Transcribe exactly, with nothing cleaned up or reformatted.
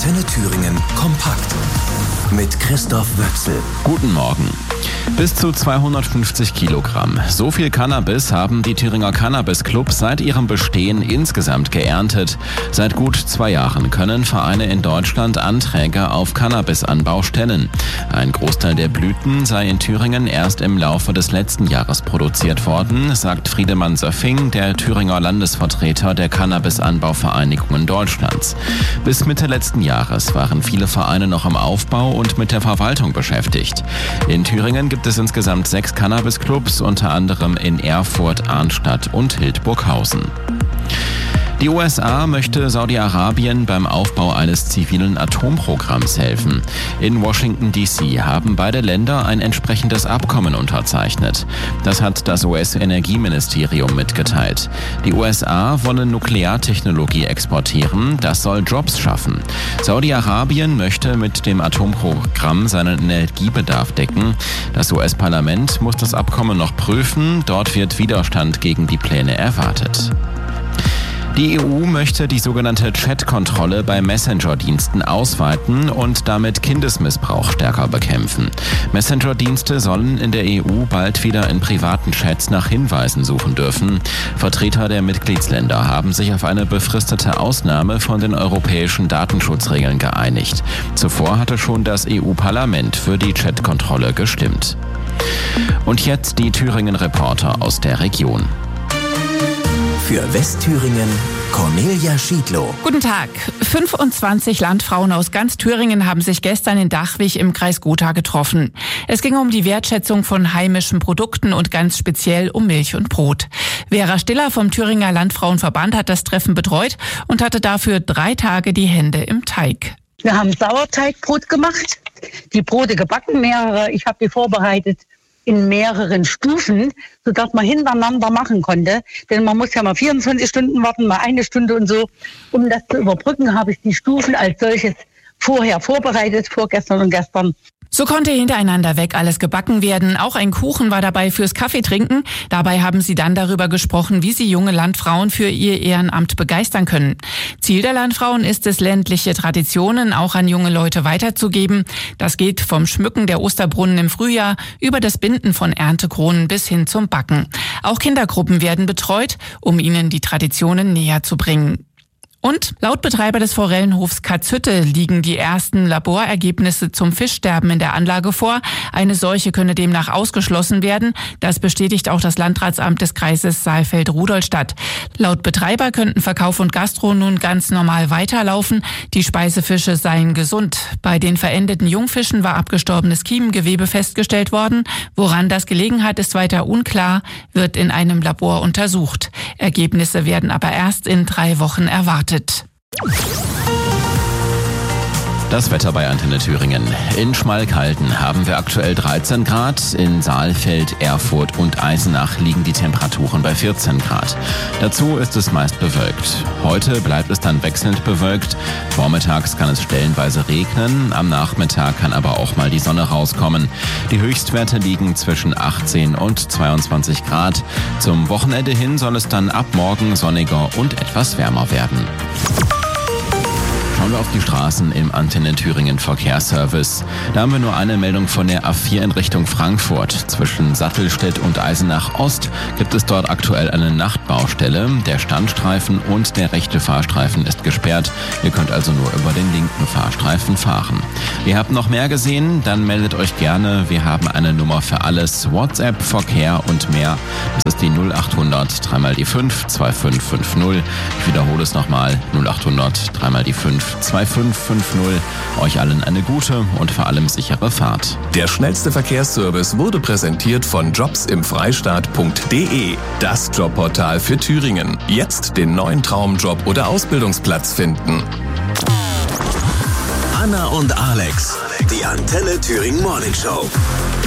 Antenne Thüringen kompakt mit Christoph Wöchsel. Guten Morgen. Bis zu zweihundertfünfzig Kilogramm. So viel Cannabis haben die Thüringer Cannabis-Clubs seit ihrem Bestehen insgesamt geerntet. Seit gut zwei Jahren können Vereine in Deutschland Anträge auf Cannabisanbau stellen. Ein Großteil der Blüten sei in Thüringen erst im Laufe des letzten Jahres produziert worden, sagt Friedemann Söffing, der Thüringer Landesvertreter der Cannabisanbauvereinigungen Deutschlands. Bis Mitte letzten Jahres waren viele Vereine noch im Aufbau und mit der Verwaltung beschäftigt. In Thüringen gibt es insgesamt sechs Cannabis-Clubs, unter anderem in Erfurt, Arnstadt und Hildburghausen. Die U S A möchte Saudi-Arabien beim Aufbau eines zivilen Atomprogramms helfen. In Washington D C haben beide Länder ein entsprechendes Abkommen unterzeichnet. Das hat das U S-Energieministerium mitgeteilt. Die U S A wollen Nukleartechnologie exportieren, das soll Jobs schaffen. Saudi-Arabien möchte mit dem Atomprogramm seinen Energiebedarf decken. Das U S-Parlament muss das Abkommen noch prüfen, dort wird Widerstand gegen die Pläne erwartet. Die E U möchte die sogenannte Chat-Kontrolle bei Messenger-Diensten ausweiten und damit Kindesmissbrauch stärker bekämpfen. Messenger-Dienste sollen in der E U bald wieder in privaten Chats nach Hinweisen suchen dürfen. Vertreter der Mitgliedsländer haben sich auf eine befristete Ausnahme von den europäischen Datenschutzregeln geeinigt. Zuvor hatte schon das E U-Parlament für die Chat-Kontrolle gestimmt. Und jetzt die Thüringen-Reporter aus der Region. Für Westthüringen Cornelia Schiedlow. Guten Tag. fünfundzwanzig Landfrauen aus ganz Thüringen haben sich gestern in Dachwig im Kreis Gotha getroffen. Es ging um die Wertschätzung von heimischen Produkten und ganz speziell um Milch und Brot. Vera Stiller vom Thüringer Landfrauenverband hat das Treffen betreut und hatte dafür drei Tage die Hände im Teig. Wir haben Sauerteigbrot gemacht, die Brote gebacken, mehrere. Ich habe die vorbereitet in mehreren Stufen, sodass man hintereinander machen konnte. Denn man muss ja mal vierundzwanzig Stunden warten, mal eine Stunde und so. Um das zu überbrücken, habe ich die Stufen als solches vorher vorbereitet, vorgestern und gestern. So konnte hintereinander weg alles gebacken werden. Auch ein Kuchen war dabei fürs Kaffeetrinken. Dabei haben sie dann darüber gesprochen, wie sie junge Landfrauen für ihr Ehrenamt begeistern können. Ziel der Landfrauen ist es, ländliche Traditionen auch an junge Leute weiterzugeben. Das geht vom Schmücken der Osterbrunnen im Frühjahr über das Binden von Erntekronen bis hin zum Backen. Auch Kindergruppen werden betreut, um ihnen die Traditionen näher zu bringen. Und laut Betreiber des Forellenhofs Katzhütte liegen die ersten Laborergebnisse zum Fischsterben in der Anlage vor. Eine Seuche könne demnach ausgeschlossen werden. Das bestätigt auch das Landratsamt des Kreises Saalfeld-Rudolstadt. Laut Betreiber könnten Verkauf und Gastro nun ganz normal weiterlaufen. Die Speisefische seien gesund. Bei den verendeten Jungfischen war abgestorbenes Kiemengewebe festgestellt worden. Woran das gelegen hat, ist weiter unklar, wird in einem Labor untersucht. Ergebnisse werden aber erst in drei Wochen erwartet. Das Wetter bei Antenne Thüringen. In Schmalkalden haben wir aktuell dreizehn Grad, in Saalfeld, Erfurt und Eisenach liegen die Temperaturen bei vierzehn Grad. Dazu ist es meist bewölkt. Heute bleibt es dann wechselnd bewölkt. Vormittags kann es stellenweise regnen, am Nachmittag kann aber auch mal die Sonne rauskommen. Die Höchstwerte liegen zwischen achtzehn und zweiundzwanzig Grad. Zum Wochenende hin soll es dann ab morgen sonniger und etwas wärmer werden. Schauen wir auf die Straßen im Antenne Thüringen Verkehrsservice. Da haben wir nur eine Meldung von der A vier in Richtung Frankfurt. Zwischen Sattelstedt und Eisenach Ost gibt es dort aktuell eine Nachtbaustelle. Der Standstreifen und der rechte Fahrstreifen ist gesperrt. Ihr könnt also nur über den linken Fahrstreifen fahren. Ihr habt noch mehr gesehen? Dann meldet euch gerne. Wir haben eine Nummer für alles. WhatsApp, Verkehr und mehr. Das ist die null achthundert drei mal die fünf zwei fünf fünf null. Ich wiederhole es nochmal. null achthundert drei mal die fünf zwei fünf fünf null. Euch allen eine gute und vor allem sichere Fahrt. Der schnellste Verkehrsservice wurde präsentiert von jobs im freistaat punkt de. Das Jobportal für Thüringen. Jetzt den neuen Traumjob oder Ausbildungsplatz finden. Anna und Alex, die Antenne Thüringen Morning Show.